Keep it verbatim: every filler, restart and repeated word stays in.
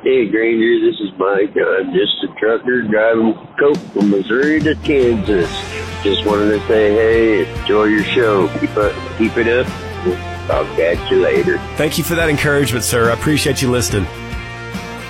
Hey, Granger, this is Mike. I'm just a trucker driving coke from Missouri to Kansas. Just wanted to say, hey, enjoy your show. Keep up, keep it up. I'll catch you later. Thank you for that encouragement, sir. I appreciate you listening.